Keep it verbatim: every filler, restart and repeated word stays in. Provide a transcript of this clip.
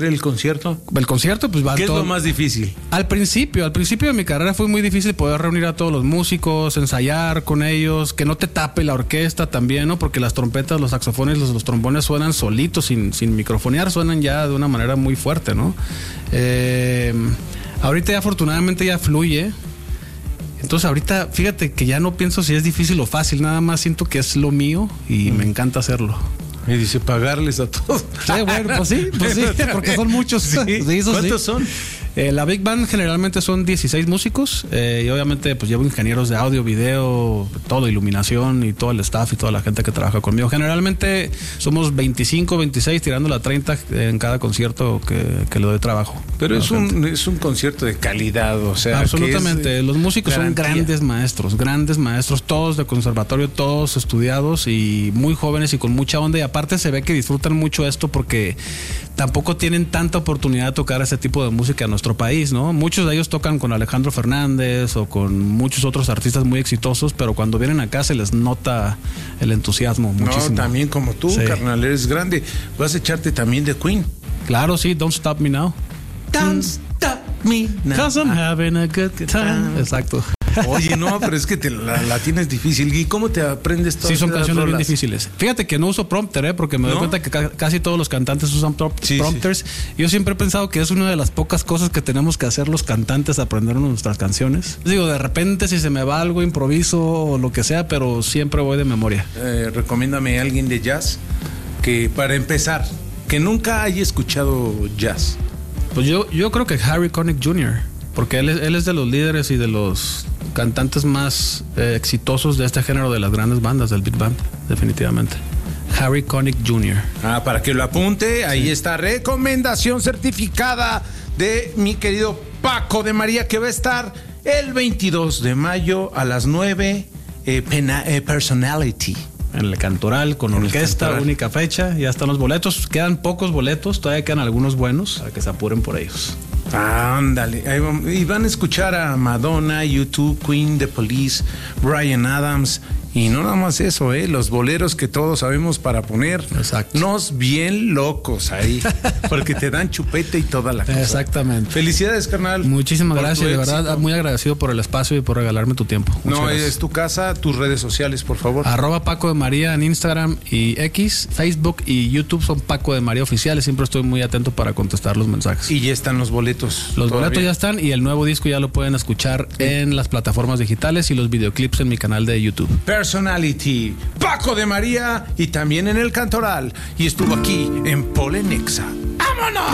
el concierto? El concierto, pues va ¿Qué todo... es lo más difícil? Al principio, al principio de mi carrera fue muy difícil poder reunir a todos los músicos, ensayar con ellos, que no te tape la orquesta también, ¿no? Porque las trompetas, los saxofones, los, los trombones suenan solitos, sin, sin microfonear, suenan ya de una manera muy fuerte, ¿no? Eh, ahorita ya afortunadamente ya fluye. Entonces ahorita, fíjate que ya no pienso si es difícil o fácil, nada más siento que es lo mío y mm. me encanta hacerlo. Me dice pagarles a todos. Sí, bueno, pues sí, pues sí, porque son muchos. Sí. Sí, eso ¿Cuántos sí. son? Eh, la Big Band generalmente son dieciséis músicos eh, y obviamente pues llevo ingenieros de audio, video, todo, iluminación y todo el staff y toda la gente que trabaja conmigo. Generalmente somos veinticinco, veintiséis, tirando la treinta en cada concierto que, que le doy trabajo. Pero es un, es un concierto de calidad, o sea. Absolutamente. Es, los músicos garantía. son grandes maestros, grandes maestros, todos de conservatorio, todos estudiados y muy jóvenes y con mucha onda. Y aparte se ve que disfrutan mucho esto porque tampoco tienen tanta oportunidad de tocar ese tipo de música en nuestro país, ¿no? Muchos de ellos tocan con Alejandro Fernández o con muchos otros artistas muy exitosos, pero cuando vienen acá se les nota el entusiasmo muchísimo. No, también como tú, sí. carnal, eres grande. Vas a echarte también de Queen. Claro, sí, Don't Stop Me Now. Don't stop me now. Cause I'm having a good time. Exacto. Oye, no, pero es que te la, la tienes difícil. ¿Y cómo te aprendes todas Sí, son esas canciones rolas? bien difíciles. Fíjate que no uso prompter, ¿eh? Porque me doy ¿No? cuenta que ca- casi todos los cantantes usan pro- Sí, prompters. sí. Yo siempre he pensado que es una de las pocas cosas que tenemos que hacer los cantantes, aprendernos nuestras canciones. Digo, de repente si se me va algo, improviso o lo que sea, pero siempre voy de memoria. Eh, recomiéndame a alguien de jazz que, para empezar, que nunca haya escuchado jazz. Pues yo, yo creo que Harry Connick junior, porque él es, él es de los líderes y de los cantantes más eh, exitosos de este género de las grandes bandas del Big Band, definitivamente. Harry Connick junior Ah, para que lo apunte, ahí sí. Está, recomendación certificada de mi querido Paco de María, que va a estar el veintidós de mayo a las nueve, eh, pena, eh, Personality. En el Cantoral, con en orquesta, única fecha, ya están los boletos, quedan pocos boletos, todavía quedan algunos buenos, para que se apuren por ellos. Ándale, ahí van, y van a escuchar a Madonna, U dos, Queen, The Police, Bryan Adams, y no nada más eso, eh, los boleros que todos sabemos para ponernos bien locos ahí, porque te dan chupete y toda la cosa. Exactamente. Felicidades, carnal. Muchísimas gracias, de verdad, muy agradecido por el espacio y por regalarme tu tiempo. Muchas no, gracias. Es tu casa, tus redes sociales, por favor. Arroba Paco de María en Instagram y X, Facebook y YouTube son Paco de María oficiales, siempre estoy muy atento para contestar los mensajes. Y ya están los boletos. Los todavía. boletos ya están y el nuevo disco ya lo pueden escuchar sí. en las plataformas digitales y los videoclips en mi canal de YouTube. Personality, Paco de María, y también en el Cantoral, y estuvo aquí en Polenexa. ¡Vámonos!